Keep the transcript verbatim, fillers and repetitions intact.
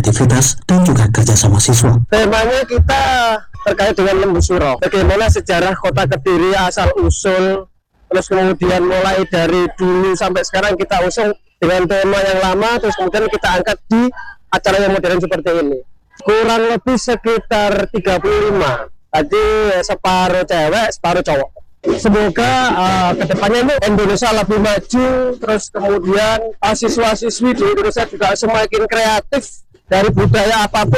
kreativitas dan juga kerjasama siswa. Temanya kita terkait dengan Lembu Suro. Bagaimana sejarah Kota Kediri asal usul, terus kemudian mulai dari dulu sampai sekarang kita usung dengan tema yang lama, terus kemudian kita angkat di acara yang modern seperti ini. Kurang lebih sekitar tiga puluh lima. Tadi separuh cewek, separuh cowok. Semoga uh, kedepannya ini Indonesia lebih maju, terus kemudian uh, siswa-siswi di Indonesia juga semakin kreatif dari budaya apapun